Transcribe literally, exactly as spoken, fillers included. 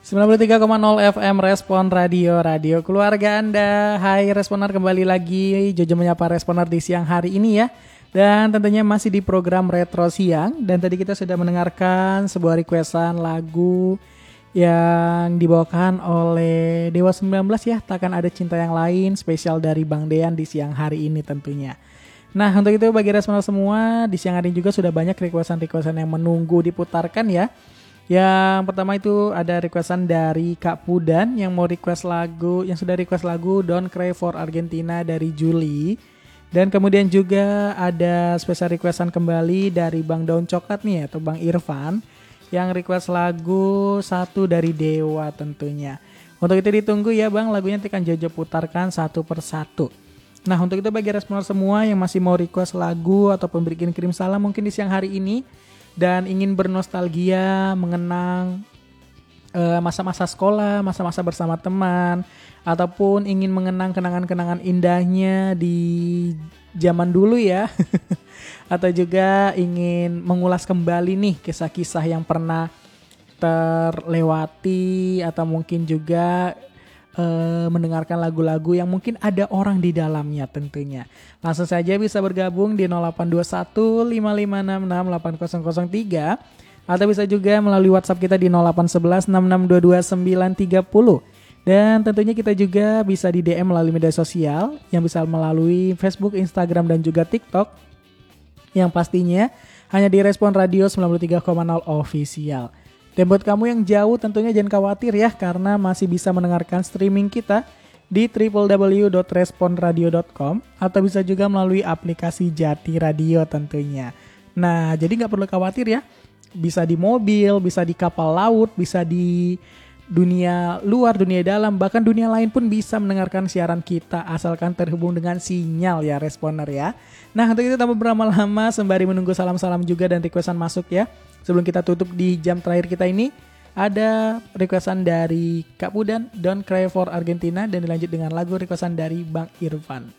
sembilan puluh tiga koma nol F M Respon Radio, radio keluarga Anda. Hai Responer, kembali lagi Jojo menyapa Responer di siang hari ini ya. Dan tentunya masih di program Retro Siang. Dan tadi kita sudah mendengarkan sebuah requestan lagu yang dibawakan oleh Dewa sembilan belas ya. Takkan ada cinta yang lain, spesial dari Bang Dean di siang hari ini tentunya. Nah, untuk itu bagi Responer semua, di siang hari ini juga sudah banyak requestan-requestan yang menunggu diputarkan ya. Yang pertama itu ada requestan dari Kak Pudan yang mau request lagu, yang sudah request lagu Don't Cry for Argentina dari Juli. Dan kemudian juga ada spesial requestan kembali dari Bang Daun Coklat nih atau Bang Irfan yang request lagu satu dari Dewa tentunya. Untuk itu ditunggu ya Bang, lagunya nanti akan Jojo putarkan satu per satu. Nah, untuk itu bagi Responer semua yang masih mau request lagu ataupun bikin kirim salam mungkin di siang hari ini dan ingin bernostalgia mengenang uh, masa-masa sekolah, masa-masa bersama teman, ataupun ingin mengenang kenangan-kenangan indahnya di zaman dulu ya, atau juga ingin mengulas kembali nih kisah-kisah yang pernah terlewati, atau mungkin juga Uh, mendengarkan lagu-lagu yang mungkin ada orang di dalamnya tentunya. Langsung saja bisa bergabung di nol delapan dua satu lima lima enam enam delapan nol nol tiga atau bisa juga melalui WhatsApp kita di nol delapan satu satu enam enam dua dua sembilan tiga nol. Dan tentunya kita juga bisa di D M melalui media sosial yang bisa melalui Facebook, Instagram dan juga TikTok. Yang pastinya hanya di Respon Radio sembilan puluh tiga koma nol Official. Dan buat kamu yang jauh tentunya jangan khawatir ya, karena masih bisa mendengarkan streaming kita di w w w dot respon radio dot com atau bisa juga melalui aplikasi Jati Radio tentunya. Nah, jadi gak perlu khawatir ya, bisa di mobil, bisa di kapal laut, bisa di dunia luar, dunia dalam, bahkan dunia lain pun bisa mendengarkan siaran kita asalkan terhubung dengan sinyal ya Responer ya. Nah, untuk itu tanpa berlama-lama sembari menunggu salam-salam juga dan requestan masuk ya. Sebelum kita tutup di jam terakhir kita ini, ada requestan dari Kak Pudan, Don't Cry for Argentina, dan dilanjut dengan lagu requestan dari Bang Irfan.